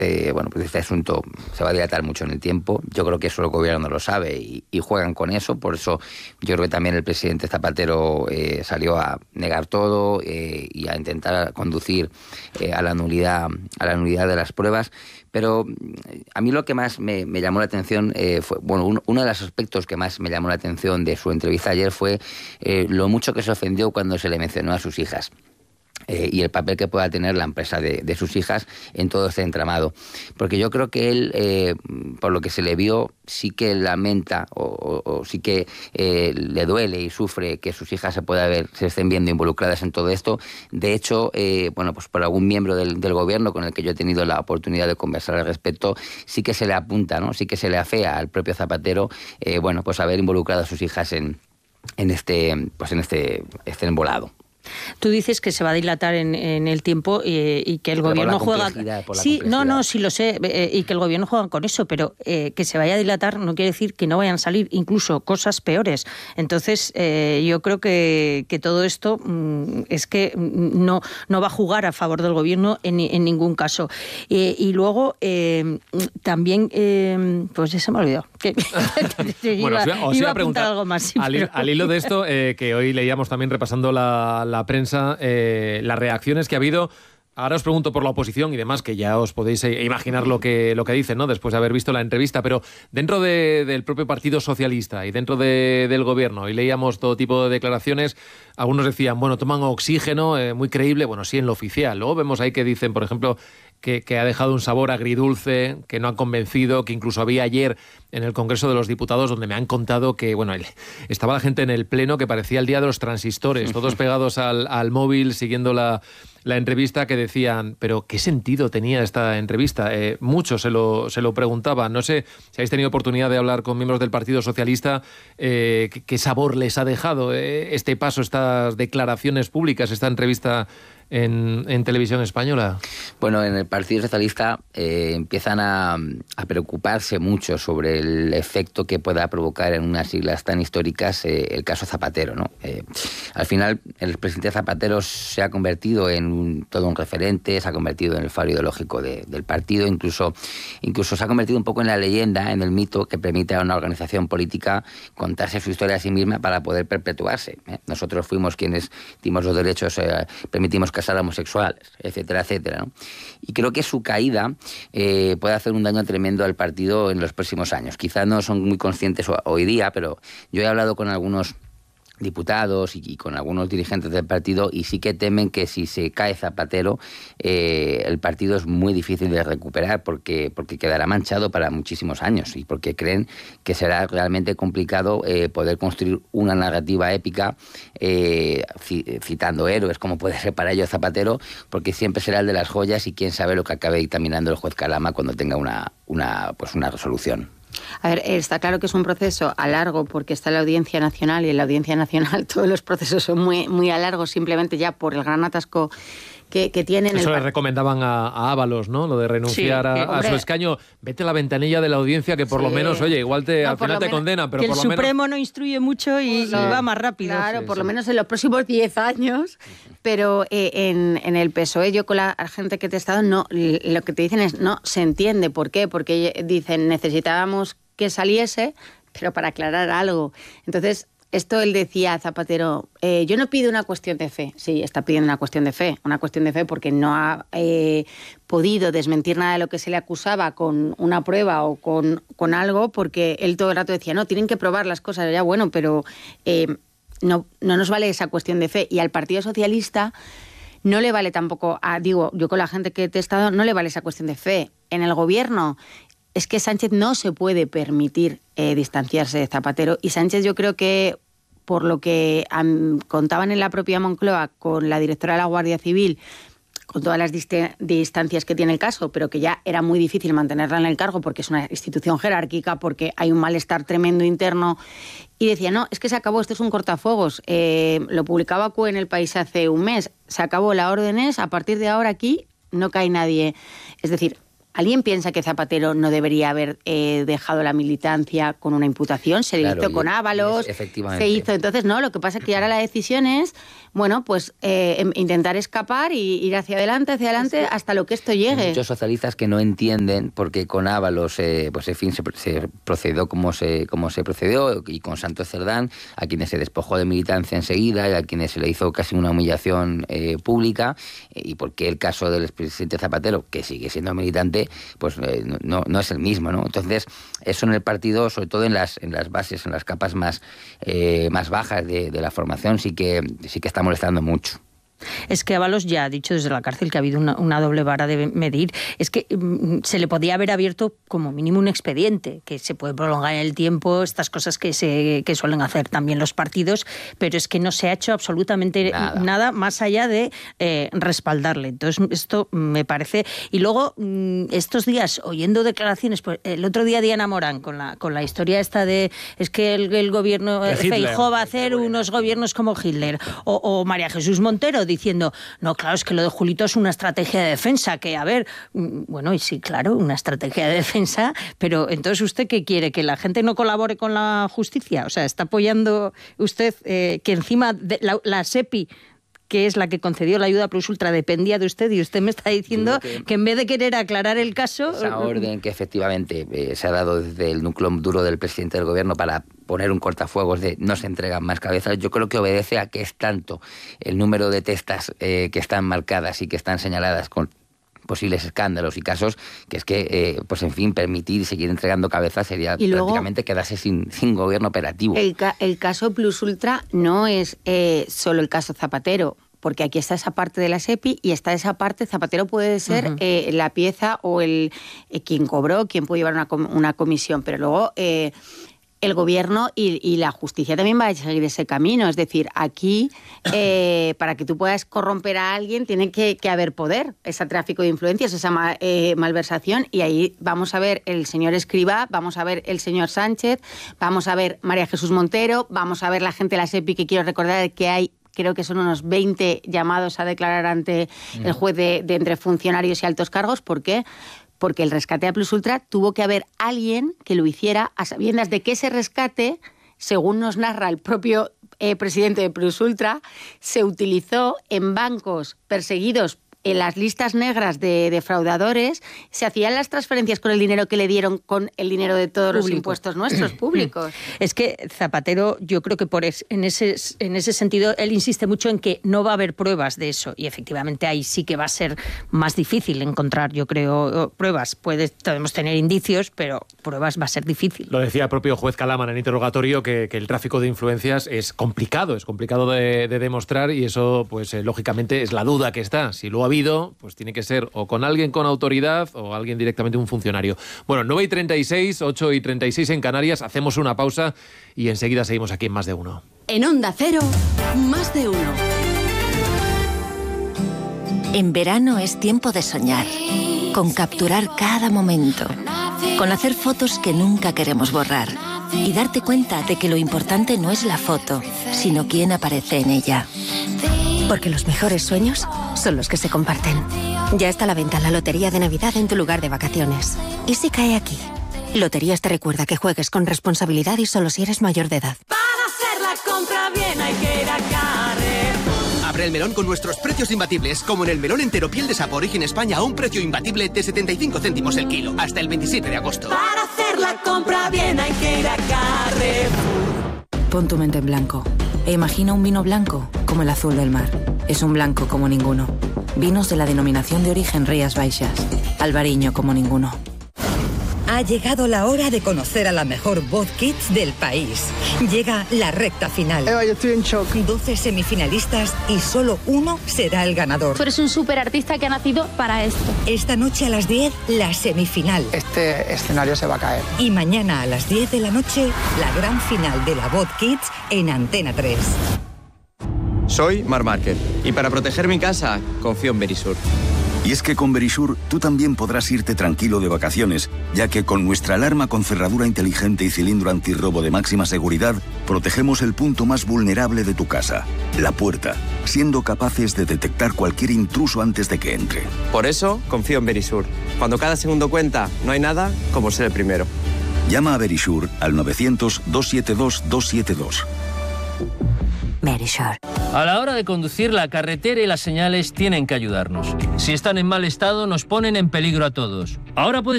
bueno, pues este asunto se va a dilatar mucho en el tiempo. Yo creo que eso el gobierno lo sabe y juegan con eso. Por eso yo creo que también el presidente Zapatero salió a negar todo y a intentar conducir a la nulidad de las pruebas. Pero a mí lo que más me llamó la atención fue, bueno, uno de los aspectos que más me llamó la atención de su entrevista ayer fue lo mucho que se ofendió cuando se le mencionó a sus hijas. Y el papel que pueda tener la empresa de sus hijas en todo este entramado. Porque yo creo que él, por lo que se le vio, sí que lamenta o sí que le duele y sufre que sus hijas se estén viendo involucradas en todo esto. De hecho, bueno, pues por algún miembro del gobierno con el que yo he tenido la oportunidad de conversar al respecto, sí que se le apunta, ¿no? Sí que se le afea al propio Zapatero, bueno, pues haber involucrado a sus hijas en este embolado. Tú dices que se va a dilatar en el tiempo y que el gobierno juega... Sí, sí lo sé, y que el gobierno juega con eso, pero que se vaya a dilatar no quiere decir que no vayan a salir incluso cosas peores. Entonces, yo creo que todo esto es que no va a jugar a favor del gobierno en ningún caso. Y luego, también, pues ya se me ha olvidado. Bueno, os iba a preguntar algo más. Sí, al hilo de esto, que hoy leíamos también repasando la prensa, las reacciones que ha habido. Ahora os pregunto por la oposición y demás, que ya os podéis imaginar lo que dicen, ¿no? Después de haber visto la entrevista, pero dentro del propio Partido Socialista y dentro del gobierno, y leíamos todo tipo de declaraciones, algunos decían, bueno, toman oxígeno, muy creíble, bueno, sí, en lo oficial. Luego vemos ahí que dicen, por ejemplo, que ha dejado un sabor agridulce, que no han convencido, que incluso había ayer en el Congreso de los Diputados donde me han contado que, bueno, estaba la gente en el Pleno que parecía el día de los transistores, todos pegados al móvil, siguiendo la entrevista, que decían, pero ¿qué sentido tenía esta entrevista? Muchos se lo preguntaban. No sé si habéis tenido oportunidad de hablar con miembros del Partido Socialista, ¿qué sabor les ha dejado este paso, estas declaraciones públicas, esta entrevista en televisión española? Bueno, en el Partido Socialista empiezan a preocuparse mucho sobre el efecto que pueda provocar en unas siglas tan históricas el caso Zapatero, ¿no? Al final, el presidente Zapatero se ha convertido en todo un referente, se ha convertido en el faro ideológico del partido, incluso se ha convertido un poco en la leyenda, en el mito que permite a una organización política contarse su historia a sí misma para poder perpetuarse. Nosotros fuimos quienes dimos los derechos, permitimos casar a homosexuales, etcétera, etcétera, ¿no? Y creo que su caída puede hacer un daño tremendo al partido en los próximos años. Quizás no son muy conscientes hoy día, pero yo he hablado con algunos diputados y con algunos dirigentes del partido y sí que temen que si se cae Zapatero el partido es muy difícil de recuperar porque quedará manchado para muchísimos años y porque creen que será realmente complicado poder construir una narrativa épica citando héroes como puede ser para ellos Zapatero, porque siempre será el de las joyas y quién sabe lo que acabe dictaminando el juez Calama cuando tenga una resolución. A ver, está claro que es un proceso a largo porque está la Audiencia Nacional y en la Audiencia Nacional todos los procesos son muy, muy a largo simplemente ya por el gran atasco que tienen. Eso le recomendaban a Ábalos, ¿no? Lo de renunciar a su escaño. Vete a la ventanilla de la audiencia que por lo menos, oye, igual al final te condenan, pero por lo menos... el Supremo no instruye mucho y va más rápido. Claro, por lo menos en los próximos 10 años. Pero en el PSOE, yo con la gente que he estado, no, lo que te dicen es, no, se entiende. ¿Por qué? Porque dicen, necesitábamos que saliese, pero para aclarar algo. Entonces... Esto él decía, Zapatero, yo no pido una cuestión de fe. Sí, está pidiendo una cuestión de fe porque no ha podido desmentir nada de lo que se le acusaba con una prueba o con algo, porque él todo el rato decía, no, tienen que probar las cosas. Ya bueno, pero no nos vale esa cuestión de fe. Y al Partido Socialista no le vale tampoco, yo con la gente que he testado, no le vale esa cuestión de fe. En el gobierno... Es que Sánchez no se puede permitir distanciarse de Zapatero y Sánchez yo creo que por lo que contaban en la propia Moncloa con la directora de la Guardia Civil, con todas las distancias que tiene el caso, pero que ya era muy difícil mantenerla en el cargo porque es una institución jerárquica, porque hay un malestar tremendo interno y decía, no, es que se acabó, esto es un cortafuegos, lo publicaba CUE en El País hace un mes, se acabó, la orden es, a partir de ahora aquí no cae nadie, es decir... ¿Alguien piensa que Zapatero no debería haber dejado la militancia con una imputación? Se le hizo con Ábalos, se hizo. Entonces, no, lo que pasa es que ahora la decisión es, bueno, pues intentar escapar y ir hacia adelante, hasta lo que esto llegue. Hay muchos socialistas que no entienden porque con Ábalos, pues en fin, se procedió como se procedió, y con Santos Cerdán, a quienes se despojó de militancia enseguida y a quienes se le hizo casi una humillación pública, y porque el caso del expresidente Zapatero, que sigue siendo militante, pues no es el mismo, ¿no? Entonces, eso en el partido, sobre todo en las bases, en las capas más bajas de la formación, sí que está molestando mucho. Es que Ábalos ya ha dicho desde la cárcel que ha habido una doble vara de medir. Es que se le podía haber abierto como mínimo un expediente, que se puede prolongar en el tiempo, estas cosas que suelen hacer también los partidos, pero es que no se ha hecho absolutamente nada más allá de respaldarle. Entonces, esto me parece... Y luego, estos días, oyendo declaraciones, pues, el otro día Diana Morán, con la historia esta de es que el gobierno Feijóo va a hacer unos gobiernos como Hitler, o María Jesús Montero diciendo, no, claro, es que lo de Julito es una estrategia de defensa, que a ver, bueno, y sí, claro, una estrategia de defensa, pero entonces ¿usted qué quiere? ¿Que la gente no colabore con la justicia? O sea, ¿está apoyando usted que encima de la SEPI, que es la que concedió la ayuda plus ultra, dependía de usted, y usted me está diciendo que en vez de querer aclarar el caso... Esa orden que efectivamente se ha dado desde el núcleo duro del presidente del gobierno para poner un cortafuegos de no se entregan más cabezas, yo creo que obedece a que es tanto el número de testas que están marcadas y que están señaladas con posibles escándalos y casos, que es que, pues en fin, permitir seguir entregando cabezas sería prácticamente quedarse sin gobierno operativo. El caso Plus Ultra no es solo el caso Zapatero, porque aquí está esa parte de la SEPI y está esa parte, Zapatero puede ser la pieza o quien cobró, quien puede llevar una comisión, pero luego... el gobierno y la justicia también va a seguir ese camino. Es decir, aquí, para que tú puedas corromper a alguien, tiene que haber poder, ese tráfico de influencias, esa malversación. Y ahí vamos a ver el señor Escrivá, vamos a ver el señor Sánchez, vamos a ver María Jesús Montero, vamos a ver la gente de la SEPI, que quiero recordar que hay... Creo que son unos 20 llamados a declarar ante el juez de entre funcionarios y altos cargos. ¿Por qué? Porque el rescate a Plus Ultra tuvo que haber alguien que lo hiciera a sabiendas de que ese rescate, según nos narra el propio presidente de Plus Ultra, se utilizó en bancos perseguidos en las listas negras de defraudadores, se hacían las transferencias con el dinero que le dieron, con el dinero de todos los impuestos nuestros públicos. Es que Zapatero, yo creo que en ese sentido, él insiste mucho en que no va a haber pruebas de eso, y efectivamente ahí sí que va a ser más difícil encontrar, yo creo, pruebas. Podemos tener indicios, pero pruebas va a ser difícil. Lo decía el propio juez Calama en el interrogatorio, que el tráfico de influencias es complicado de demostrar, y eso, pues lógicamente, es la duda que está. Si lo ha habido, pues tiene que ser o con alguien con autoridad o alguien directamente un funcionario. Bueno, 9:36, 8:36 en Canarias, hacemos una pausa y enseguida seguimos aquí en Más de Uno. En Onda Cero, Más de Uno. En verano es tiempo de soñar, con capturar cada momento, con hacer fotos que nunca queremos borrar y darte cuenta de que lo importante no es la foto, sino quién aparece en ella. Porque los mejores sueños son los que se comparten. Ya está a la venta la Lotería de Navidad en tu lugar de vacaciones. ¿Y si cae aquí? Loterías te recuerda que juegues con responsabilidad y solo si eres mayor de edad. Para hacer la compra bien hay que ir a Carrefour. Abre el melón con nuestros precios imbatibles, como en el melón entero piel de sapo Origen España a un precio imbatible de 75 céntimos el kilo, hasta el 27 de agosto. Para hacer la compra bien hay que ir a Carrefour. Pon tu mente en blanco e imagina un vino blanco como el azul del mar. Es un blanco como ninguno. Vinos de la denominación de origen Rías Baixas. Albariño como ninguno. Ha llegado la hora de conocer a la mejor voz kids del país. Llega la recta final. Eva, yo estoy en shock. 12 semifinalistas y solo uno será el ganador. Tú eres un superartista que ha nacido para esto. Esta noche a las 10, la semifinal. Este escenario se va a caer. Y mañana a las 10 de la noche, la gran final de la voz kids en Antena 3. Soy Marc Márquez y para proteger mi casa confío en Verisur. Y es que con Verisur tú también podrás irte tranquilo de vacaciones, ya que con nuestra alarma con cerradura inteligente y cilindro antirrobo de máxima seguridad, protegemos el punto más vulnerable de tu casa, la puerta, siendo capaces de detectar cualquier intruso antes de que entre. Por eso confío en Verisur. Cuando cada segundo cuenta, no hay nada como ser el primero. Llama a Verisure al 900-272-272. Verisure. A la hora de conducir, la carretera y las señales tienen que ayudarnos. Si están en mal estado, nos ponen en peligro a todos. Ahora puedes